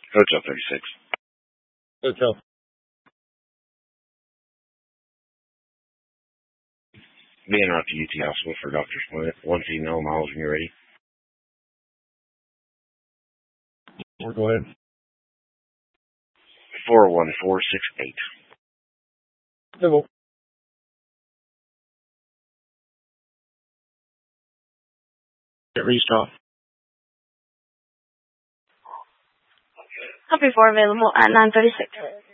Hotel 36. Hotel. Being out to UT Hospital for doctor's appointment. One female, Miles, when you're ready. Go ahead. 41468. Hello. Restart. Copy 4 available at 9:36.